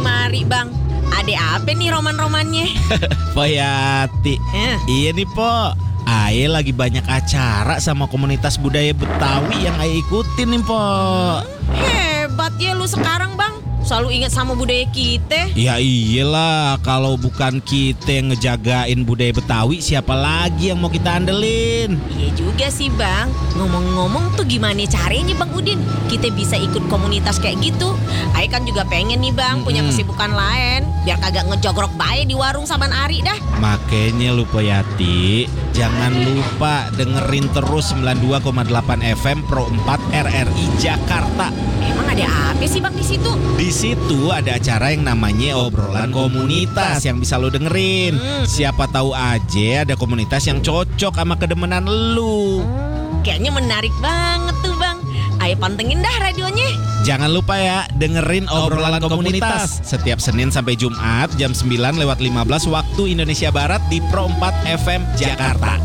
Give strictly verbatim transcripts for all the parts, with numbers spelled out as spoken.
mari bang. Ada apa nih roman-romannya? Poyati. Eh. Iya nih Po, Aye lagi banyak acara sama komunitas budaya Betawi yang Aye ikutin nih Po. Hebat ya lu sekarang bang, selalu ingat sama budaya kita. Ya iyalah, kalau bukan kita yang ngejagain budaya Betawi, siapa lagi yang mau kita andelin? Iya juga sih bang. Ngomong-ngomong tuh gimana caranya bang Udin kita bisa ikut komunitas kayak gitu? Ayo kan juga pengen nih bang Mm-mm. punya kesibukan lain, biar kagak ngejogrok bae di warung saban hari dah. Makanya lu Poyati, jangan lupa dengerin terus sembilan puluh dua koma delapan F M Pro empat R R I Jakarta. Emang ada apa sih bang di situ? Di situ ada acara yang namanya obrolan komunitas yang bisa lo dengerin. Hmm. Siapa tahu aja ada komunitas yang cocok sama kedemenan lu. Kayaknya menarik banget tuh bang. Ayo pantengin dah radionya. Jangan lupa ya, dengerin obrolan komunitas setiap Senin sampai Jumat jam sembilan lewat lima belas waktu Indonesia Barat di Pro empat F M Jakarta.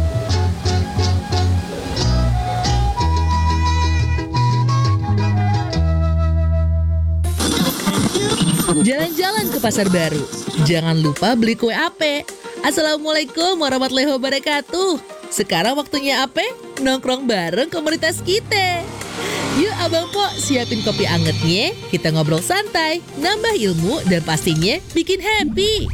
Jalan-jalan ke pasar baru. Jangan lupa beli kue ape. Assalamualaikum warahmatullahi wabarakatuh. Sekarang waktunya ape? Nongkrong bareng komunitas kita. Yuk Abang Po, siapin kopi angetnya. Kita ngobrol santai, nambah ilmu, dan pastinya bikin happy.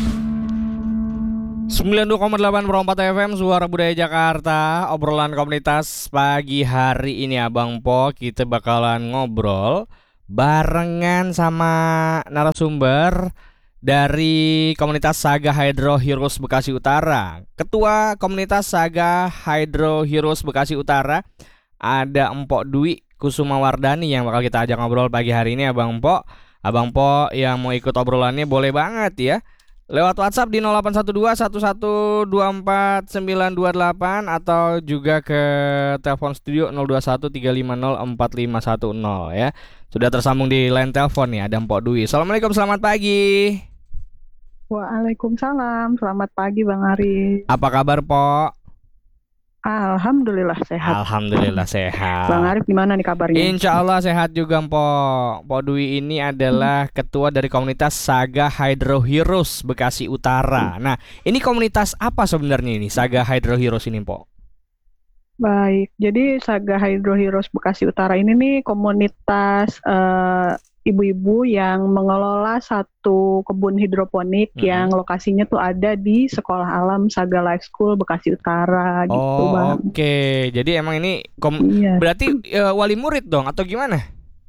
sembilan puluh dua koma delapan Pro empat F M Suara Budaya Jakarta. Obrolan komunitas pagi hari ini Abang Po, kita bakalan ngobrol barengan sama narasumber dari komunitas Saga Hydro Heroes Bekasi Utara. Ketua komunitas Saga Hydro Heroes Bekasi Utara ada Empok Dwi Kusuma Wardani yang bakal kita ajak ngobrol pagi hari ini Abang Po. Abang Po yang mau ikut obrolannya boleh banget ya. Lewat WhatsApp di nol delapan satu dua satu satu dua empat sembilan dua delapan atau juga ke telepon studio nol dua satu tiga lima nol empat lima satu nol ya. Sudah tersambung di line telepon nih ada Mpok Dwi. Assalamualaikum, selamat pagi. Waalaikumsalam, selamat pagi Bang Ari. Apa kabar Pok? Alhamdulillah sehat. Alhamdulillah sehat. Bang Arif gimana nih kabarnya? Insya Allah sehat juga Mpok. Mpok Dwi ini adalah ketua dari komunitas Saga Hydro Heroes Bekasi Utara. Nah, ini komunitas apa sebenarnya ini Saga Hydro Heroes ini Mpok? Baik, jadi Saga Hydro Heroes Bekasi Utara ini nih komunitas uh, ibu-ibu yang mengelola satu kebun hidroponik Mm-hmm. yang lokasinya tuh ada di Sekolah Alam Saga Life School Bekasi Utara gitu Oh, Bang. oke. Jadi emang ini kom- Iya. berarti uh, wali murid dong atau gimana?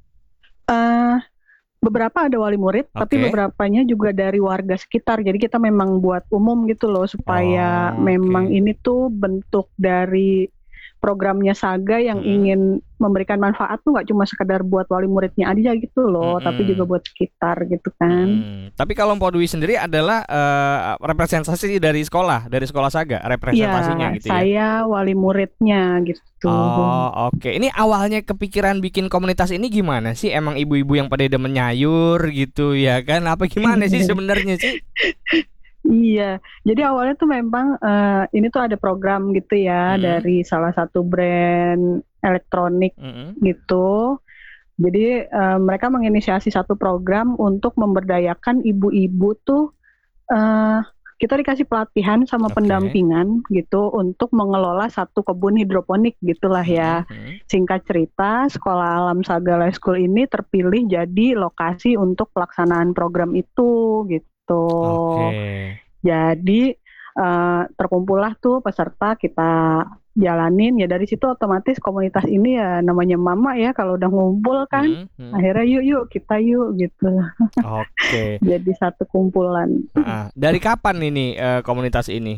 Uh, beberapa ada wali murid, tapi Oke. beberapanya juga dari warga sekitar. Jadi kita memang buat umum gitu loh supaya Oh, oke. memang ini tuh bentuk dari programnya Saga yang Mm-mm. ingin memberikan manfaat tuh nggak cuma sekedar buat wali muridnya aja gitu loh, Mm-mm. tapi juga buat sekitar gitu kan. Hmm, Tapi kalau Mpok Dwi sendiri adalah uh, representasi dari sekolah, dari sekolah Saga, representasinya Iya, gitu ya. saya wali muridnya gitu. Oh, oke. Ini awalnya kepikiran bikin komunitas ini gimana sih? Emang ibu-ibu yang pada demen nyayur gitu ya kan? Apa gimana sih sebenarnya sih? Iya, jadi awalnya tuh memang eh, ini tuh ada program gitu ya Mm-mm. dari salah satu brand elektronik Mm-mm. gitu. Jadi eh, mereka menginisiasi satu program untuk memberdayakan ibu-ibu tuh. eh, kita dikasih pelatihan sama Oke. pendampingan gitu untuk mengelola satu kebun hidroponik gitulah ya. Mm-mm. Singkat cerita, Sekolah Alam Saga Life School ini terpilih jadi lokasi untuk pelaksanaan program itu gitu. Oke. Jadi eh, terkumpullah tuh peserta kita jalanin ya, dari situ otomatis komunitas ini ya namanya mama ya kalau udah ngumpul kan Hmm, hmm. akhirnya yuk yuk kita yuk gitu. Oke. Jadi satu kumpulan. Ah, dari kapan ini eh, komunitas ini?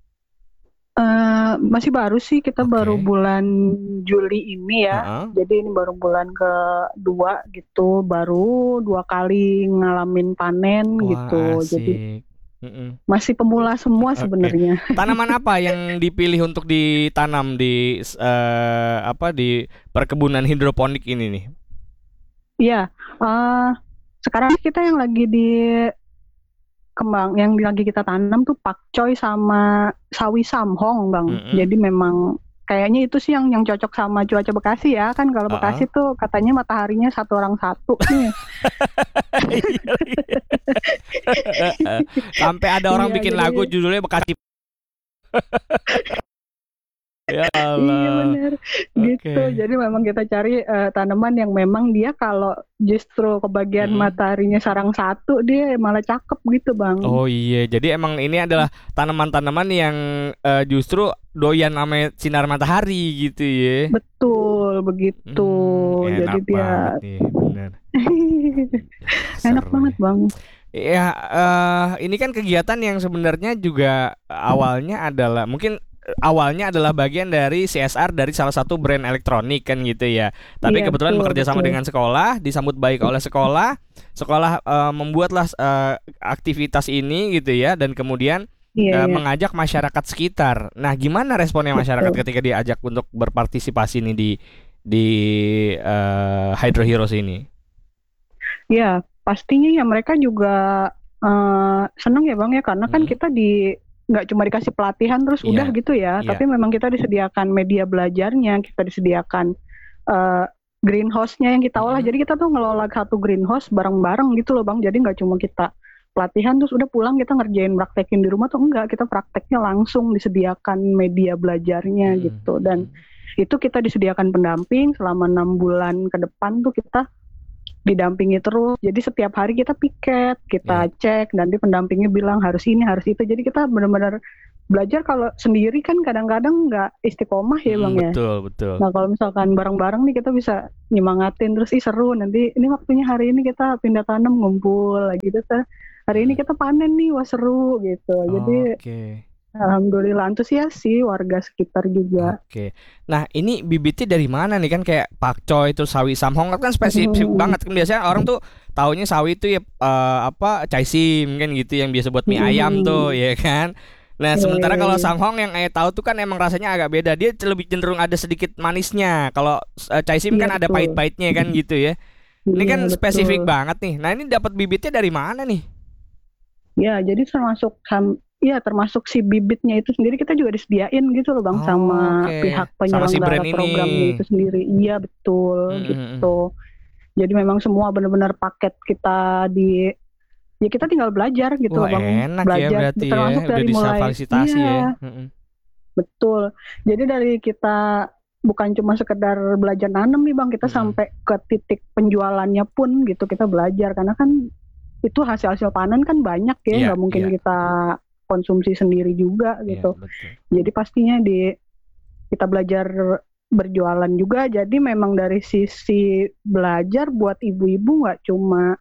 Eh, masih baru sih, kita Oke. baru bulan Juli ini ya. Ah, Jadi ini baru bulan kedua gitu, baru dua kali ngalamin panen Wah, gitu. Jadi asik. Mm-mm. masih pemula semua Oke. sebenarnya. Tanaman apa yang dipilih untuk ditanam di eh, apa di perkebunan hidroponik ini nih? Iya, eh, sekarang kita yang lagi di kembang, yang lagi kita tanam tuh pakcoy sama sawi samhong bang. Mm-mm. Jadi memang kayaknya itu sih yang yang cocok sama cuaca Bekasi ya kan. Kalau Uh-uh. Bekasi tuh katanya mataharinya satu orang satu nih. Sampai ada orang Iya, bikin jadi- lagu judulnya Bekasi. Ya Iya Allah. benar gitu. Oke. Jadi memang kita cari eh, tanaman yang memang dia kalau justru kebagian Mm-mm. mataharinya sarang satu dia malah cakep gitu bang. Oh iya, jadi emang ini adalah tanaman-tanaman yang eh, justru doyan sama sinar matahari gitu ya. Betul begitu. Hmm, Jadi enak dia banget nih, bener. enak Seru banget ya. bang. Ya, eh, ini kan kegiatan yang sebenarnya juga awalnya adalah mungkin eh, awalnya adalah bagian dari C S R dari salah satu brand elektronik kan gitu ya. Tapi Iya, kebetulan betul, bekerja sama betul. dengan sekolah, disambut baik oleh sekolah. Sekolah eh, membuatlah eh, aktivitas ini gitu ya, dan kemudian Iya, eh, iya. mengajak masyarakat sekitar. Nah, gimana responnya masyarakat Betul. ketika diajak untuk berpartisipasi nih di di eh, Hydro Heroes ini? Ya, pastinya ya mereka juga eh, senang ya Bang ya, karena kan Hmm. kita di nggak cuma dikasih pelatihan terus Iya, udah gitu ya, iya. tapi memang kita disediakan media belajarnya, kita disediakan eh, greenhouse-nya yang kita olah. Mhm. Jadi kita tuh ngelola satu greenhouse bareng-bareng gitu loh Bang. Jadi nggak cuma kita pelatihan terus udah pulang kita ngerjain praktekin di rumah tuh enggak, kita prakteknya langsung disediakan media belajarnya Hmm. gitu. Dan itu kita disediakan pendamping selama enam bulan ke depan tuh kita didampingi terus. Jadi setiap hari kita piket, kita cek, nanti pendampingnya bilang harus ini, harus itu. Jadi kita benar-benar belajar. Kalau sendiri kan kadang-kadang nggak istiqomah ya Bang Hmm, ya. betul, betul. Nah kalau misalkan bareng-bareng nih kita bisa nyemangatin terus, ih seru, nanti ini waktunya hari ini kita pindah tanam ngumpul lagi gitu. Hari ini kita panen nih, wah seru gitu. Jadi Oke. alhamdulillah antusias sih warga sekitar juga. Oke. Nah, ini bibitnya dari mana nih? Kan kayak pakcoy itu sawi samhong kan spesifik Hmm. banget kan, biasanya orang tuh taunya sawi itu ya eh, apa caisim kan gitu yang biasa buat mie Hmm. ayam tuh ya kan. Nah, Iya, sementara iya, kalau iya. samhong yang ayah tahu tuh kan emang rasanya agak beda. Dia lebih cenderung ada sedikit manisnya. Kalau eh, caisim Iya, kan ada betul. pahit-pahitnya kan gitu ya. Ini Iya, kan betul. spesifik banget nih. Nah, ini dapat bibitnya dari mana nih? Ya, jadi termasuk ham, ya termasuk si bibitnya itu sendiri kita juga disediain gitu loh Bang, Oh, sama oke. pihak Sama si penyelenggara brand ini. programnya itu sendiri. Iya betul Hmm, gitu. Jadi memang semua benar-benar paket kita di, ya kita tinggal belajar gitu Wah, loh Bang. enak ya Belajar berarti ya. termasuk Udah dari mulai, difasilitasi iya ya. Mm-mm. betul. Jadi dari kita bukan cuma sekedar belajar nanam nih Bang, kita Mm-mm. sampai ke titik penjualannya pun gitu kita belajar, karena kan itu hasil-hasil panen kan banyak ya, Iya, nggak mungkin iya. kita konsumsi sendiri juga Iya, gitu. betul. Jadi pastinya di kita belajar berjualan juga. Jadi memang dari sisi belajar buat ibu-ibu nggak cuma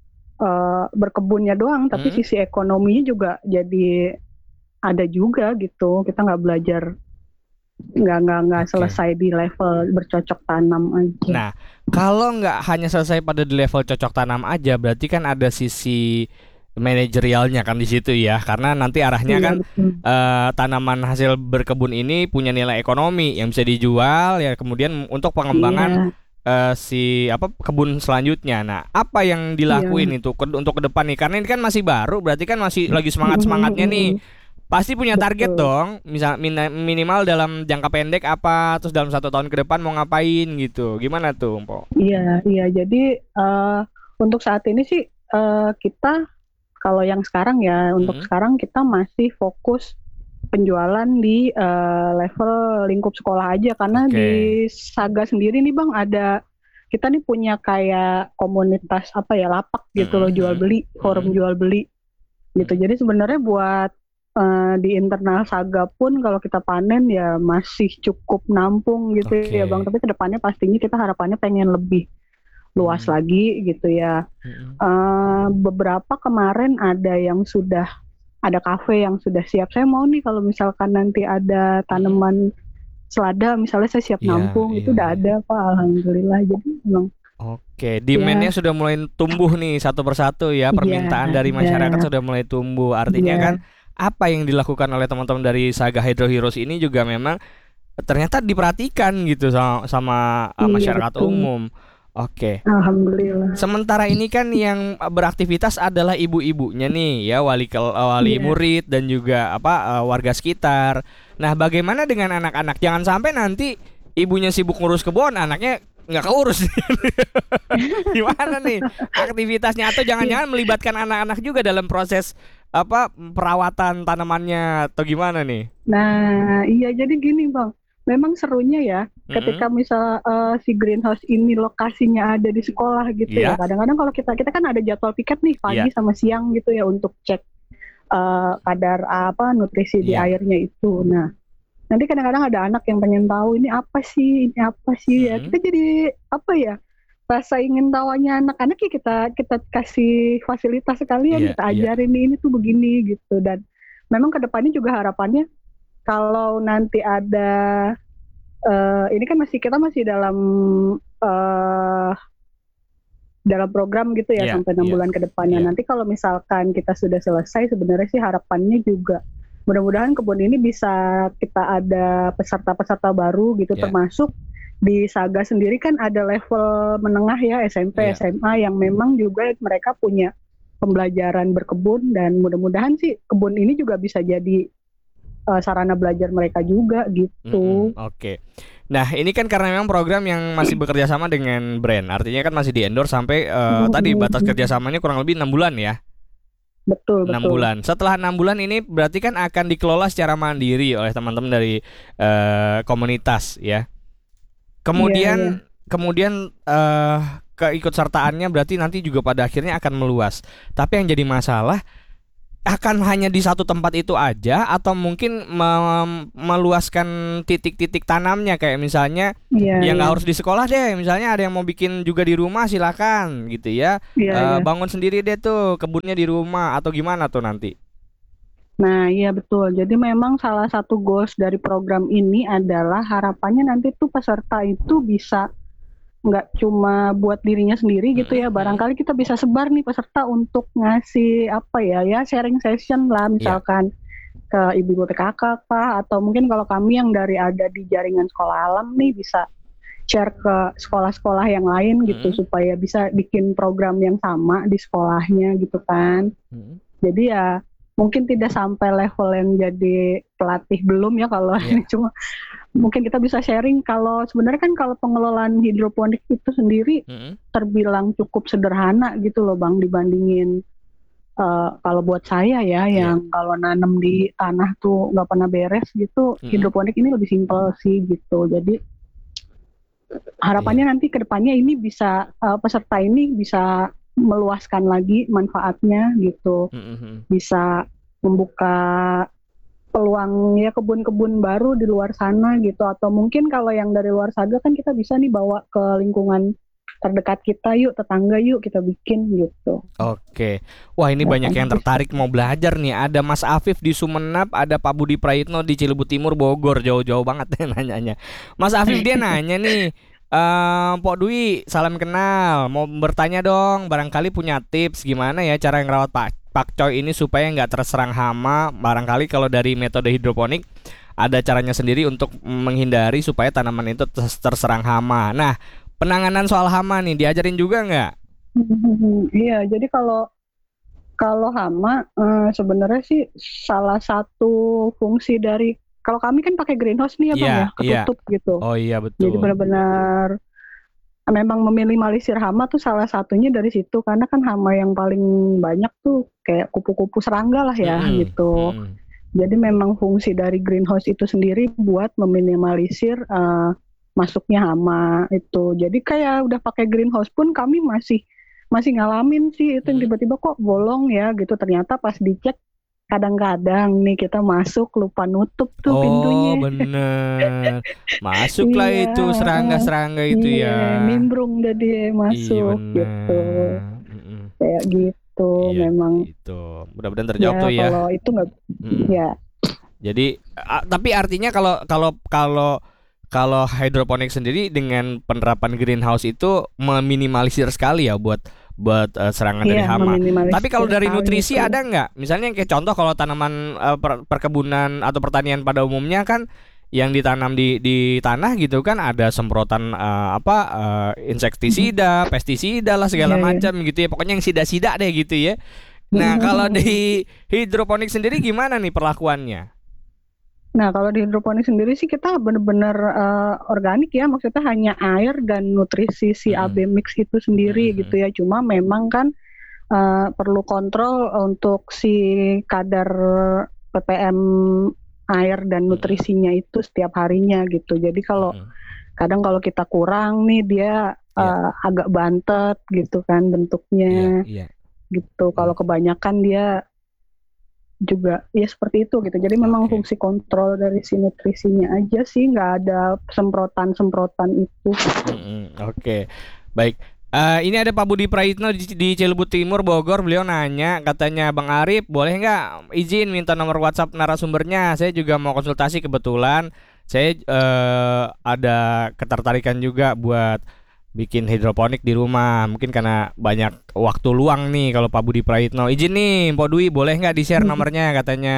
eh, berkebunnya doang, tapi Hmm. sisi ekonominya juga jadi ada juga gitu. Kita nggak belajar, nggak nggak nggak Oke. selesai di level bercocok tanam aja. Nah, kalau nggak hanya selesai pada di level cocok tanam aja, berarti kan ada sisi manajerialnya kan di situ ya, karena nanti arahnya Iya, kan betul. eh, tanaman hasil berkebun ini punya nilai ekonomi yang bisa dijual ya, kemudian untuk pengembangan Iya. eh, si apa kebun selanjutnya. Nah, apa yang dilakuin itu ke- untuk ke depan nih? Karena ini kan masih baru, berarti kan masih lagi semangat-semangatnya nih. Pasti punya target Betul. dong, misal min- minimal dalam jangka pendek apa, terus dalam satu tahun ke depan mau ngapain gitu. Gimana tuh, Mpo? Iya, iya. Jadi eh, untuk saat ini sih eh, kita kalau yang sekarang ya, untuk Hmm. sekarang kita masih fokus penjualan di eh, level lingkup sekolah aja, karena Oke. di Saga sendiri nih Bang ada, kita nih punya kayak komunitas apa ya, lapak gitu loh, Mhm. jual beli, forum Mhm. jual beli gitu. Jadi sebenarnya buat eh, di internal Saga pun kalau kita panen ya masih cukup nampung gitu Oke. ya Bang. Tapi kedepannya pastinya kita harapannya pengen lebih luas Hmm. lagi gitu ya. Mm-mm. Eh, beberapa kemarin ada yang sudah, ada kafe yang sudah siap. Saya mau nih kalau misalkan nanti ada tanaman selada misalnya saya siap Iya, nampung, iya, itu udah iya. ada Pak, alhamdulillah. Jadi memang Oke, demand-nya sudah mulai tumbuh nih satu persatu ya, permintaan Iya, dari iya. masyarakat sudah mulai tumbuh. Artinya Iya. kan apa yang dilakukan oleh teman-teman dari Saga Hydro Heroes ini juga memang ternyata diperhatikan gitu sama, sama uh, Iya, masyarakat betul. umum. Oke. Alhamdulillah. Sementara ini kan yang beraktivitas adalah ibu-ibunya nih ya, wali kel- wali Iya. murid dan juga apa eh, warga sekitar. Nah, bagaimana dengan anak-anak? Jangan sampai nanti ibunya sibuk ngurus kebun, anaknya nggak keurus. Gimana nih aktivitasnya? Atau jangan-jangan melibatkan anak-anak juga dalam proses apa perawatan tanamannya atau gimana nih? Nah, iya jadi gini Bang, memang serunya ya ketika misal eh, si greenhouse ini lokasinya ada di sekolah gitu Iya. ya. Kadang-kadang kalau kita kita kan ada jadwal piket nih pagi Iya. sama siang gitu ya untuk cek eh, kadar apa nutrisi di Iya. airnya itu. Nah, nanti kadang-kadang ada anak yang pengen tahu ini apa sih, ini apa sih ya. Mhm. Kita jadi apa ya? Rasa ingin tahunya anak-anak ya kita kita kasih fasilitas sekalian, Iya, kita iya. ajarin nih, ini tuh begini gitu. Dan memang kedepannya juga harapannya kalau nanti ada eh, ini kan masih kita masih dalam eh, dalam program gitu ya Iya, sampai enam iya, bulan ke depannya. iya. Nanti kalau misalkan kita sudah selesai, sebenarnya sih harapannya juga mudah-mudahan kebun ini bisa kita ada peserta-peserta baru gitu, Iya. termasuk di Saga sendiri kan ada level menengah ya, S M P, Iya. S M A yang memang juga mereka punya pembelajaran berkebun, dan mudah-mudahan sih kebun ini juga bisa jadi eh, sarana belajar mereka juga gitu. Mm-mm, Oke. Nah, ini kan karena memang program yang masih bekerja sama dengan brand, artinya kan masih di-endorse sampai eh, tadi batas kerjasamanya kurang lebih enam bulan ya. Betul, enam betul. bulan. Setelah enam bulan ini berarti kan akan dikelola secara mandiri oleh teman-teman dari eh, komunitas ya. Kemudian kemudian eh keikutsertaannya berarti nanti juga pada akhirnya akan meluas. Tapi yang jadi masalah akan hanya di satu tempat itu aja atau mungkin mem- meluaskan titik-titik tanamnya, kayak misalnya Iya, ya nggak iya. harus di sekolah deh, misalnya ada yang mau bikin juga di rumah silakan gitu ya. Iya, Eh, iya. bangun sendiri deh tuh kebunnya di rumah atau gimana tuh nanti. Nah, iya betul. Jadi memang salah satu goals dari program ini adalah harapannya nanti tuh peserta itu bisa nggak cuma buat dirinya sendiri gitu ya. Mm-mm. Barangkali kita bisa sebar nih peserta untuk ngasih apa ya, ya sharing session lah misalkan ke ibu-ibu P K K Pak, atau mungkin kalau kami yang dari ada di jaringan sekolah alam nih bisa share ke sekolah-sekolah yang lain gitu Mm-mm. supaya bisa bikin program yang sama di sekolahnya gitu kan. Mm-mm. Jadi ya mungkin tidak sampai level yang jadi pelatih belum ya kalau Iya. ini cuma mungkin kita bisa sharing kalau sebenarnya kan kalau pengelolaan hidroponik itu sendiri Mm-mm. terbilang cukup sederhana gitu loh Bang dibandingin eh, kalau buat saya ya Iya. yang kalau nanam di tanah tuh nggak pernah beres gitu, Mm-mm. hidroponik ini lebih simpel sih gitu. Jadi harapannya nanti ke depannya ini bisa eh, peserta ini bisa meluaskan lagi manfaatnya gitu, Mm-mm. bisa membuka peluang ya kebun-kebun baru di luar sana gitu, atau mungkin kalau yang dari luar Saga kan kita bisa nih bawa ke lingkungan terdekat kita, yuk tetangga yuk kita bikin gitu. Oke. Wah, ini Ya, banyak kan yang bisa. tertarik mau belajar nih. Ada Mas Afif di Sumenep, ada Pak Budi Prayitno di Cilebut Timur, Bogor. Jauh-jauh banget ya nanyanya. Mas Afif dia nanya nih, ehm, Pok Dwi, salam kenal. Mau bertanya dong, barangkali punya tips gimana ya cara ngerawat Pak pakcoy ini supaya nggak terserang hama. Barangkali kalau dari metode hidroponik ada caranya sendiri untuk menghindari supaya tanaman itu ter- terserang hama. Nah, penanganan soal hama nih diajarin juga nggak? Iya, jadi kalau kalau hama eh, sebenarnya sih salah satu fungsi dari kalau kami kan pakai greenhouse nih ya Bang Iya, ya, iya. ketutup gitu. Oh iya betul. Jadi benar-benar memang meminimalisir hama tuh salah satunya dari situ, karena kan hama yang paling banyak tuh kayak kupu-kupu serangga lah ya Mm-mm, gitu. mm-mm. Jadi memang fungsi dari greenhouse itu sendiri buat meminimalisir eh, masuknya hama itu. Jadi kayak udah pakai greenhouse pun kami masih masih ngalamin sih itu yang Hmm. tiba-tiba kok bolong ya gitu. Ternyata pas dicek kadang-kadang nih kita masuk lupa nutup tuh Oh pintunya. bener. Masuklah Iya. itu serangga-serangga itu Iya, ya. nimbrung dah dia Iya masuk bener. gitu. Mm-mm. Kayak gitu Iya, memang. Itu mudah-mudahan terjawab Ya tuh ya. kalau itu nggak Mm-mm. ya. Jadi a- tapi artinya kalau kalau kalau kalau hidroponik sendiri dengan penerapan greenhouse itu meminimalisir sekali ya buat buat eh, serangan dari Iya, hama. meminimalisir Tapi kalau dari sekali nutrisi itu. ada nggak? Misalnya kayak contoh kalau tanaman eh, per- perkebunan atau pertanian pada umumnya kan yang ditanam di di tanah gitu kan ada semprotan eh, apa eh, insektisida, pestisida lah segala Iya, iya. macam gitu ya. Pokoknya yang sida-sida deh gitu ya. Nah, kalau di hidroponik sendiri gimana nih perlakuannya? Nah, kalau di hidroponik sendiri sih kita benar-benar eh, organik ya, maksudnya hanya air dan nutrisi si Mm-mm. A B mix itu sendiri Mm-mm. gitu ya. Cuma memang kan eh, perlu kontrol untuk si kadar P P M air dan nutrisinya itu setiap harinya gitu. Jadi kalau Mm-mm. kadang kalau kita kurang nih dia eh, agak bantet gitu kan Iya, bentuknya iya. gitu. Kalau kebanyakan dia juga ya seperti itu gitu. Jadi memang Oke. fungsi kontrol dari si nutrisinya aja sih, nggak ada semprotan-semprotan itu. Mm-mm. Oke, baik. Eh, ini ada Pak Budi Praitno di, di Cilebut Timur, Bogor. Beliau nanya, katanya Bang Arif, boleh nggak izin minta nomor WhatsApp narasumbernya? Saya juga mau konsultasi kebetulan. Saya eh, ada ketertarikan juga buat bikin hidroponik di rumah. Mungkin karena banyak waktu luang nih kalau Pak Budi Praitno. Izin nih, Pak Dwi, boleh nggak di-share Hmm. nomornya katanya?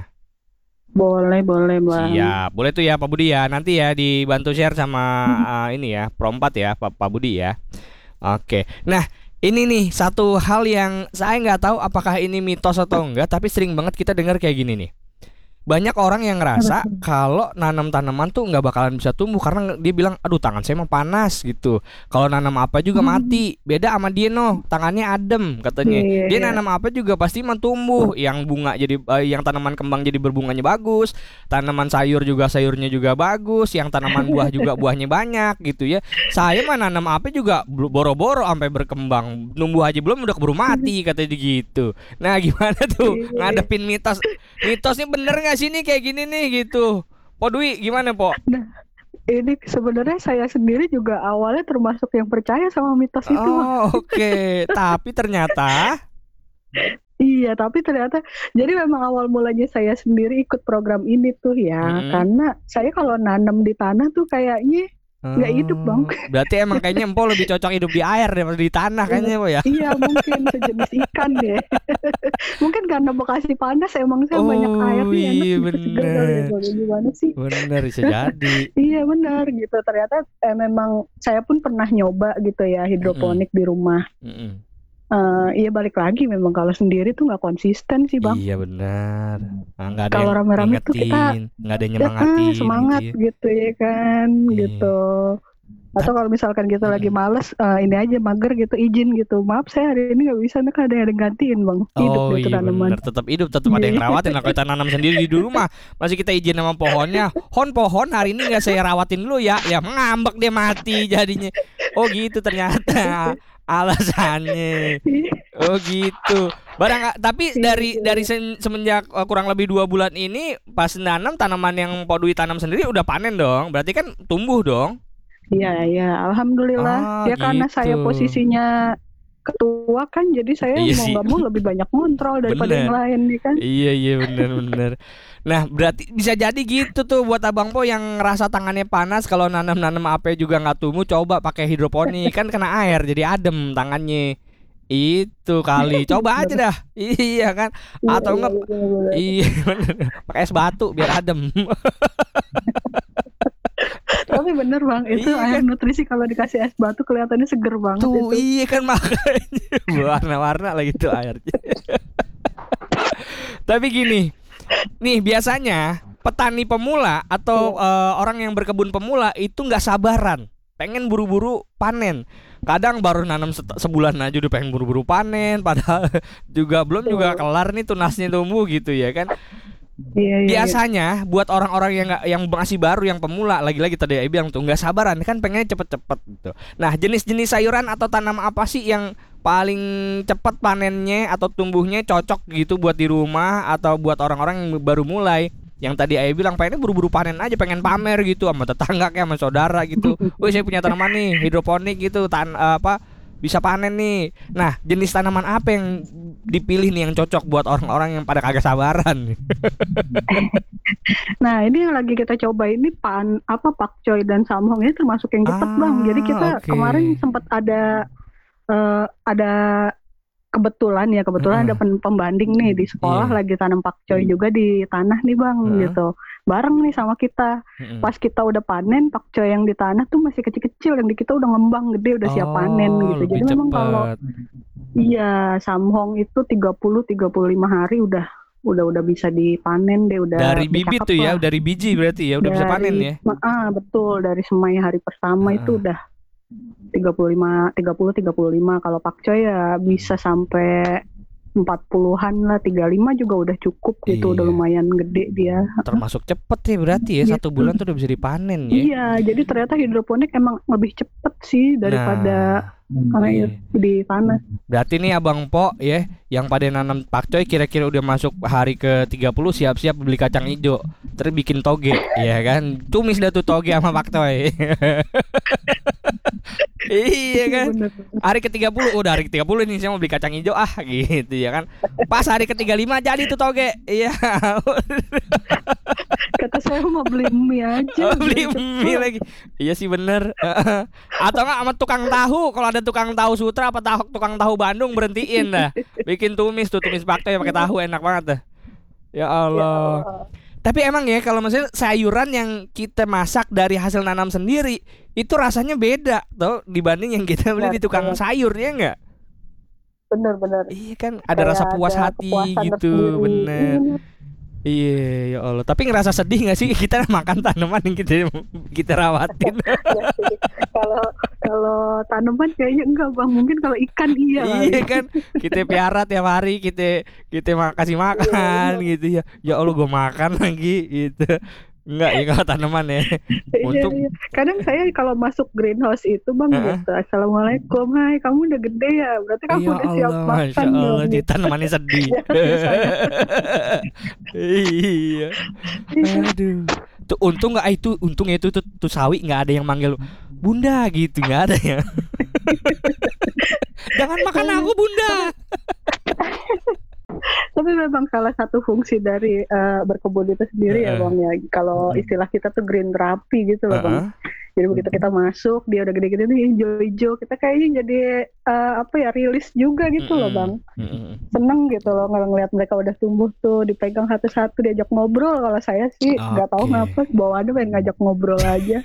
Boleh, boleh Bang. Siap, boleh tuh ya Pak Budi ya. Nanti ya dibantu share sama eh, ini ya, Pro empat ya, Pak Pak Budi ya. Oke. Nah, ini nih satu hal yang saya nggak tahu apakah ini mitos atau enggak, tapi sering banget kita dengar kayak gini nih. Banyak orang yang ngerasa kalau nanam tanaman tuh nggak bakalan bisa tumbuh karena dia bilang, aduh tangan saya mah panas gitu. Kalau nanam apa juga mati. Beda sama dia noh, tangannya adem katanya. Iya, Dia iya. nanam apa juga pasti mah tumbuh. Yang bunga jadi, eh, yang tanaman kembang jadi berbunganya bagus. Tanaman sayur juga sayurnya juga bagus. Yang tanaman buah juga buahnya banyak gitu ya. Saya mah nanam apa juga bro- boro-boro sampai berkembang. Numbuh aja belum udah keburu mati katanya gitu. Nah gimana tuh Iya. ngadepin mitos? Mitosnya bener nggak sih nih kayak gini nih gitu? Po Dwi gimana Po? Ini sebenarnya saya sendiri juga awalnya termasuk yang percaya sama mitos itu, Bang. Oh oke, tapi ternyata Iya, tapi ternyata jadi memang awal mulanya saya sendiri ikut program ini tuh ya, Mm-mm. karena saya kalau nanam di tanah tuh kayaknya nggak hidup, Bang. Oh, berarti emang kayaknya Empo lebih cocok hidup di air daripada di tanah kayaknya Po ya. Iya, mungkin sejenis ikan deh. Mungkin karena Bekasi panas emang saya banyak Oh, air nih, enak iya, gitu segar kali ya, bener. Bang. Gimana sih? Bener bisa jadi. Iya benar gitu. Ternyata eh, memang saya pun pernah nyoba gitu ya hidroponik di rumah. Mm-mm. Eh, iya balik lagi memang kalau sendiri tuh nggak konsisten sih, Bang. Iya benar. Nah, nggak ada Kalau yang rame-rame tuh kita ngingetin, nggak ada yang Ya, nyemangatin ah, semangat gitu ya. gitu ya kan Iya. gitu. Atau kalau misalkan kita lagi Mm-mm. males eh, ini aja mager gitu izin gitu. Maaf saya hari ini nggak bisa, nih kan ada yang gantiin, Bang. Hidup Oh deh tuh iya tanaman. benar, tetap hidup, tetap ada yang Iya. rawatin lah. Kalau kita nanam sendiri di rumah, masih kita izin sama pohonnya. Hon pohon hari ini nggak saya rawatin dulu ya, ya ngambek dia mati jadinya. Oh gitu ternyata alasannya. Oh gitu. Barang tapi dari dari sen- semenjak eh, kurang lebih dua bulan ini pas nanam tanaman yang Pak Dwi tanam sendiri udah panen dong. Berarti kan tumbuh dong. Iya, iya, alhamdulillah. Ah, Ya karena saya gitu. posisinya ketua kan, jadi saya Iya mau sih. nggak mau lebih banyak kontrol daripada Bener. yang lain nih kan. Iya iya benar benar. Nah berarti bisa jadi gitu tuh buat Abang Po yang ngerasa tangannya panas kalau nanam-nanam apa juga nggak tumbuh, coba pakai hidroponik kan kena air jadi adem tangannya. Itu kali, coba aja dah. Iya kan? Atau Iya, enggak? iya, bener-bener. Iya bener. Pakai es batu biar adem. Tapi bener Bang, itu Iya air kan? nutrisi kalau dikasih es batu kelihatannya seger banget Tuh itu. iya kan makanya warna-warna lagi tuh airnya. Tapi gini, nih biasanya petani pemula atau eh, orang yang berkebun pemula itu nggak sabaran, pengen buru-buru panen. Kadang baru nanam set- sebulan aja udah pengen buru-buru panen, padahal juga belum juga kelar nih tunasnya tumbuh gitu ya kan. Iya, iya, Biasanya buat orang-orang yang nggak yang masih baru yang pemula lagi-lagi tadi saya bilang tuh nggak sabaran kan pengennya cepet-cepet gitu. Nah jenis-jenis sayuran atau tanaman apa sih yang paling cepat panennya atau tumbuhnya cocok gitu buat di rumah atau buat orang-orang yang baru mulai? Yang tadi ayah bilang pengennya buru-buru panen aja, pengen pamer gitu sama tetangga kayak sama saudara gitu. Wih saya punya tanaman nih hidroponik gitu tan eh, apa bisa panen nih. Nah jenis tanaman apa yang dipilih nih yang cocok buat orang-orang yang pada kagak sabaran? Nah ini yang lagi kita coba ini pan apa pakcoy dan samhong ini termasuk yang cepat Ah, Bang. Jadi kita oke. kemarin sempat ada eh, ada kebetulan ya kebetulan Heeh. ada pen- pembanding nih di sekolah Iya. lagi tanam pakcoy juga di tanah nih Bang Heeh. gitu. bareng nih sama kita. Mm-mm. Pas kita udah panen, pakcoy yang di tanah tuh masih kecil-kecil, yang di kita udah ngembang gede, udah siap panen Oh, gitu. lebih Jadi memang cepat. kalau iya samhong itu tiga puluh sampai tiga puluh lima hari udah udah udah bisa dipanen deh, udah Dari udah bibit cakep tuh ya, lah. dari biji berarti ya, udah bisa Dari- panen ya. Ah, betul, dari semai hari pertama Ah. itu udah tiga puluh lima tiga puluh tiga puluh lima. Kalau pakcoy ya bisa sampai empat puluhan lah, tiga puluh lima juga udah cukup gitu, udah Iya. lumayan gede dia. Termasuk cepet ya berarti ya, satu Gitu. bulan tuh udah bisa dipanen ya. Iya, jadi ternyata hidroponik emang lebih cepet sih daripada Nah, air iya. di tanah. Berarti nih Abang Po ya, yang pada nanam pakcoy kira-kira udah masuk hari ke tiga puluh, siap-siap beli kacang hijau. Terus bikin toge, ya kan? Tumis dah tuh toge sama pakcoy. Iya kan? Bener. Hari ke tiga puluh, udah hari ke tiga puluh nih saya mau beli kacang hijau ah gitu ya kan. Pas hari ke tiga puluh lima jadi tuh toge. Iya. Kata saya mau beli mie aja. Oh, beli biar cepet. mie lagi. Iya sih bener. Atau enggak sama tukang tahu, kalau ada tukang tahu Sutra apa tahu tukang tahu Bandung berhentiin dah. Bikin tumis tuh, tumis pakcoy pakai tahu enak banget dah. Ya Ya Allah. Allah. Tapi emang ya kalau misalnya sayuran yang kita masak dari hasil nanam sendiri itu rasanya beda tuh dibanding yang kita beli di tukang Betul. sayur ya enggak? Bener-bener. Iya kan ada Kayak rasa puas ada hati kepuasan gitu, tersendiri. bener. Iya. Iya ya Allah. Tapi ngerasa sedih nggak sih kita makan tanaman yang kita kita rawatin? Ya sih. Kalau kalau tanaman kayaknya enggak bang, mungkin kalau ikan iya kali. Iya kan kita piara tiap hari, kita kita ma- kasih makan gitu ya. Ya Allah gue makan lagi gitu. Enggak ya kalau tanaman ya. Iya, Untuk iya. Kadang saya kalau masuk greenhouse itu bang Heeh. gitu, assalamualaikum, hai kamu udah gede ya, berarti kamu ya udah siap Allah, makan Masya dong. Allah, jadi Gitu. tanamannya sedih. Iya. Aduh. Tuh untung nggak itu, untungnya itu tuh, tuh sawi nggak ada yang manggil Bunda gitu, nggak ada ya. Jangan makan aku Bunda. Tapi memang salah satu fungsi dari eh, berkebun itu sendiri ya Heeh. bang ya, kalau istilah kita tuh green therapy gitu loh bang. Heeh. Jadi begitu kita masuk, dia udah gede-gede nih hijau-hijau, kita kayaknya jadi eh, apa ya, rilis juga gitu loh bang. Mm-mm. Seneng gitu loh ng- ngeliat mereka udah tumbuh tuh, dipegang satu-satu, diajak ngobrol. Kalau saya sih nggak tahu Oke. kenapa bawaannya pengen ngajak ngobrol aja.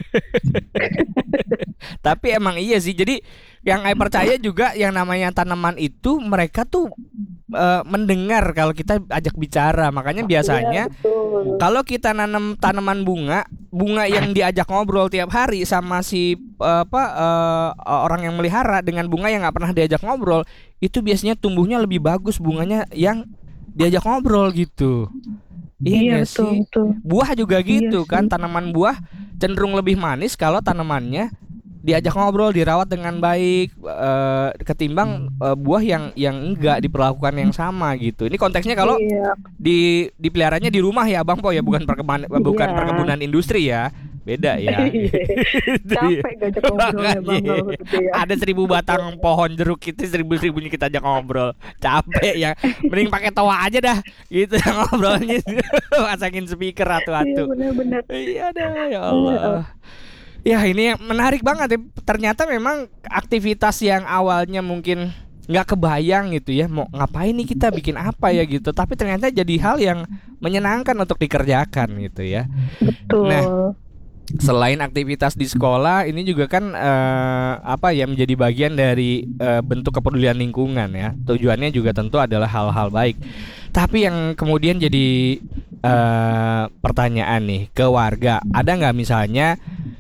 Tapi emang iya sih. Jadi yang saya percaya juga yang namanya tanaman itu mereka tuh eh, mendengar kalau kita ajak bicara. Makanya biasanya Iya, betul. kalau kita nanam tanaman bunga, bunga yang diajak ngobrol tiap hari sama si eh, apa eh, orang yang melihara dengan bunga yang nggak pernah diajak ngobrol, itu biasanya tumbuhnya lebih bagus bunganya yang diajak ngobrol gitu. Iya, Iya nggak betul sih? betul. Buah juga gitu Iya kan, sih. tanaman buah cenderung lebih manis kalau tanamannya diajak ngobrol, dirawat dengan baik eh, ketimbang eh, buah yang yang enggak diperlakukan yang sama gitu. Ini konteksnya kalau Iya. di dipeliharanya di rumah ya Bang Po ya, bukan perkebunan bukan Iya. perkebunan industri ya. Beda ya. Capek gajak ngobrolnya bang kalau begitu ya. Ada seribu batang pohon jeruk itu seribu seribunya kita ajak ngobrol. Capek ya. Mending pakai tawa aja dah. Gitu ngobrolnya. Pasangin speaker Iya atu-atu. benar-benar. Iya dah ya Allah. Ya ini yang menarik banget ya. Ternyata memang aktivitas yang awalnya mungkin nggak kebayang gitu ya, mau ngapain nih kita bikin apa ya gitu, tapi ternyata jadi hal yang menyenangkan untuk dikerjakan gitu ya. Betul. Nah, selain aktivitas di sekolah, ini juga kan eh, apa ya, menjadi bagian dari eh, bentuk kepedulian lingkungan ya. Tujuannya juga tentu adalah hal-hal baik. Tapi yang kemudian jadi eh, pertanyaan nih ke warga, ada nggak misalnya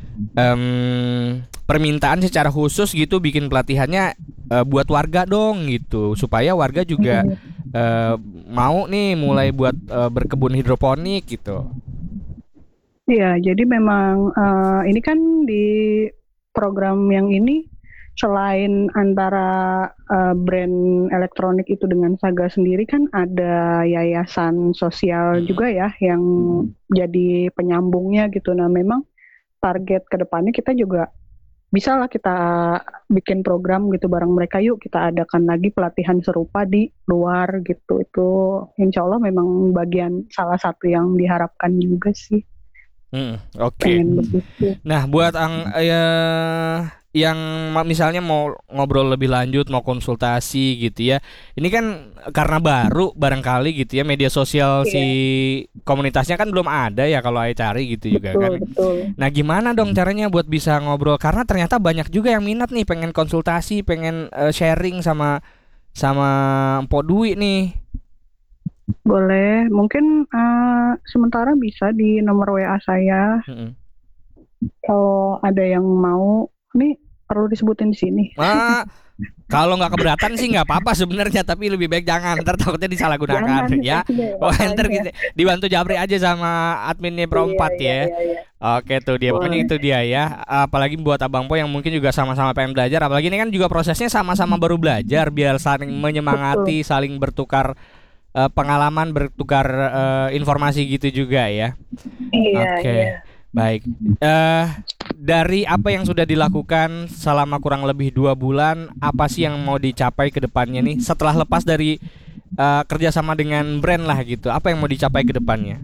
em, permintaan secara khusus gitu bikin pelatihannya eh, buat warga dong gitu, supaya warga juga eh, mau nih mulai buat eh, berkebun hidroponik gitu. Iya, jadi memang eh, ini kan di program yang ini selain antara eh, brand elektronik itu dengan Saga sendiri kan ada yayasan sosial Hmm. juga ya yang jadi penyambungnya gitu. Nah, memang target kedepannya kita juga bisa lah kita bikin program gitu bareng mereka, yuk kita adakan lagi pelatihan serupa di luar gitu. Itu insya Allah memang bagian salah satu yang diharapkan juga sih. Hmm, oke. Pengen begitu. Nah, buat ang ya yang ma- misalnya mau ngobrol lebih lanjut, mau konsultasi gitu ya. Ini kan karena baru barangkali gitu ya, media sosial si komunitasnya kan belum ada ya kalau Ai cari gitu juga Betul, kan. betul. Nah, gimana dong caranya buat bisa ngobrol? Karena ternyata banyak juga yang minat nih, pengen konsultasi, pengen eh, sharing sama sama Mpok Dwi nih. Boleh, mungkin eh, sementara bisa di nomor W A saya. Mm-mm. Kalau ada yang mau, nih perlu disebutin di sini. Ah, kalau nggak keberatan sih nggak apa-apa sebenarnya, tapi lebih baik jangan, ntar takutnya disalahgunakan Jangan, ya. iya, Oh, ntar makanya. gitu, dibantu Jabri aja sama adminnya Perempat Iya, iya, ya. iya, iya. Oke tuh dia, pokoknya Boleh. itu dia ya. Apalagi buat Abang Po yang mungkin juga sama-sama pengen belajar, apalagi ini kan juga prosesnya sama-sama baru belajar, biar saling menyemangati, saling bertukar eh, pengalaman, bertukar eh, informasi gitu juga ya. Iya, Oke. iya. Baik, eh dari apa yang sudah dilakukan selama kurang lebih dua bulan, apa sih yang mau dicapai ke depannya nih? Setelah lepas dari eh, kerjasama dengan brand lah gitu, apa yang mau dicapai ke depannya?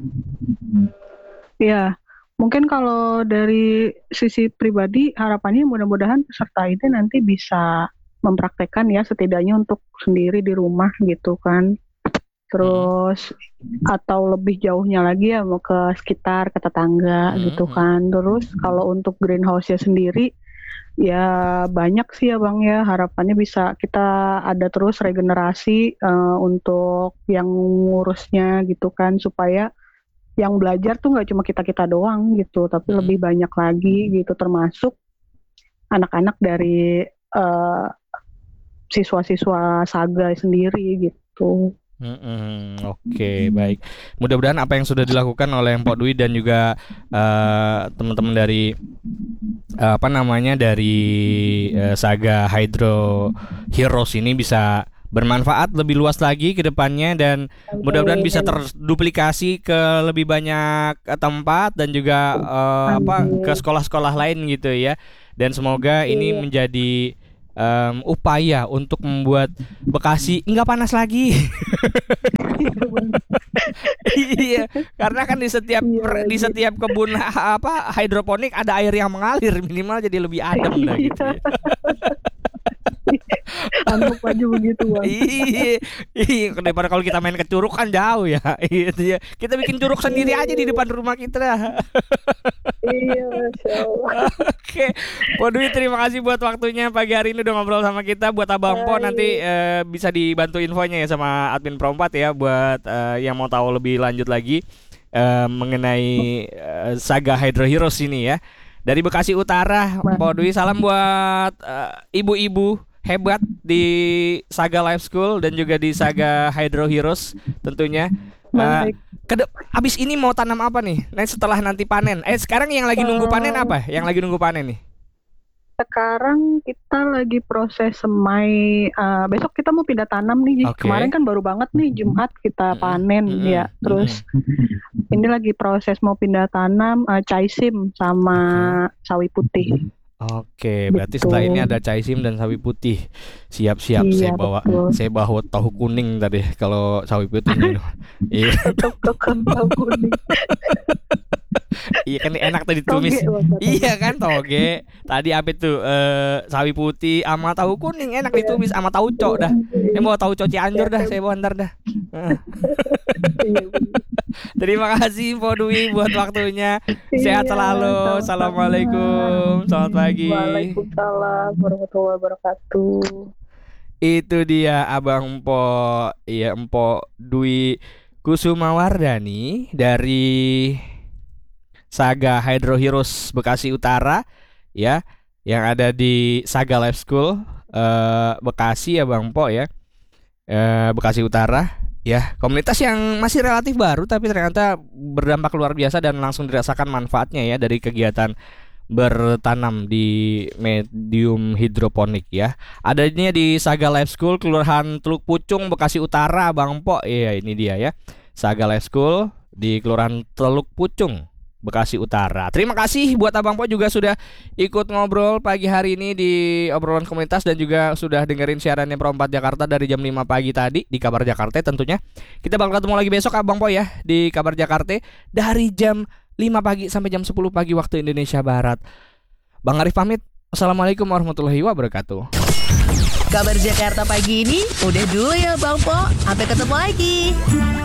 Iya, mungkin kalau dari sisi pribadi harapannya mudah-mudahan peserta ini nanti bisa mempraktekkan ya setidaknya untuk sendiri di rumah gitu kan. Terus atau lebih jauhnya lagi ya mau ke sekitar, ke tetangga Hmm, gitu hmm. kan. Terus kalau untuk greenhouse-nya sendiri ya banyak sih ya Bang ya, harapannya bisa kita ada terus regenerasi eh, untuk yang ngurusnya gitu kan, supaya yang belajar tuh nggak cuma kita-kita doang gitu, tapi Hmm. lebih banyak lagi gitu, termasuk anak-anak dari eh, siswa-siswa Saga sendiri gitu. Mm-mm, Oke, baik. Mudah-mudahan apa yang sudah dilakukan oleh Mpok Dwi dan juga eh, teman-teman dari eh, apa namanya dari eh, Saga Hydro Heroes ini bisa bermanfaat lebih luas lagi ke depannya, dan mudah-mudahan bisa terduplikasi ke lebih banyak eh, tempat dan juga eh, apa Amin. ke sekolah-sekolah lain gitu ya. Dan semoga ini Iya. menjadi em, upaya untuk membuat Bekasi nggak panas lagi. Iya, karena kan di setiap Iya per- di lagi. setiap kebun ha- apa hidroponik ada air yang mengalir, minimal jadi lebih adem lah gitu ya. Anggap aja begitu Bang. Iya, iya, daripada kalau kita main ke curug kan jauh ya. Gitu ya. Kita bikin curug sendiri aja di depan rumah kita dah. Iya, Masya Allah. Oke, Po Dwi, terima kasih buat waktunya pagi hari ini udah ngobrol sama kita. Buat Abang Po nanti eh, bisa dibantu infonya ya sama admin Perempat ya, buat eh, yang mau tahu lebih lanjut lagi eh, mengenai eh, Saga Hydro Heroes ini ya. Dari Bekasi Utara, Po Dwi, salam buat eh, ibu-ibu hebat di Saga Life School dan juga di Saga Hydro Heroes tentunya. Eh, Baik. Kedep, abis ini mau tanam apa nih? Nah, setelah nanti panen. Eh, sekarang yang lagi nunggu panen apa? Yang lagi nunggu panen nih? Sekarang kita lagi proses semai. eh, besok kita mau pindah tanam nih. Oke. Kemarin kan baru banget nih Jumat kita Mm-mm, panen mm-mm, ya. Terus ini lagi proses mau pindah tanam eh, caisim sama sawi putih. Oke, berarti Betul. setelah ini ada caisim dan sawi putih. Siap-siap Iya, saya bawa. betul. Saya bawa tahu kuning tadi kalau sawi putih minum. Iya, Cocok cocok tahu kuning. iya kan enak tadi ditumis. Toge, Bapak. Iya kan toge. Tadi apa tuh eh, sawi putih sama tahu kuning enak ditumis sama tahu cok dah. Saya bawa tahu cok Cianjur dah, saya bawa ntar dah. Heeh. Iya, bener. Terima kasih Po Dwi buat waktunya. Sehat Iya, selalu. sama-sama. Assalamualaikum. Selamat pagi. Waalaikumsalam warahmatullahi wabarakatuh. Itu dia Abang Po, iya Empo Dwi Kusumawardani dari Saga Hydro Heroes Bekasi Utara ya, yang ada di Saga Life School eh, Bekasi ya Bang Po ya, eh, Bekasi Utara ya, komunitas yang masih relatif baru tapi ternyata berdampak luar biasa dan langsung dirasakan manfaatnya ya dari kegiatan bertanam di medium hidroponik ya. Adanya di Saga Life School Kelurahan Teluk Pucung Bekasi Utara Bang Po. Iya ini dia ya, Saga Life School di Kelurahan Teluk Pucung Bekasi Utara. Terima kasih buat Abang Po juga sudah ikut ngobrol pagi hari ini di obrolan komunitas dan juga sudah dengerin siarannya Perempat Jakarta dari jam lima pagi tadi di Kabar Jakarta tentunya. Kita bakal ketemu lagi besok Abang Po ya di Kabar Jakarta dari jam lima pagi sampai jam sepuluh pagi waktu Indonesia Barat. Bang Arif pamit. Assalamualaikum warahmatullahi wabarakatuh. Kabar Jakarta pagi ini udah dulu ya Bang Po. Sampai ketemu lagi.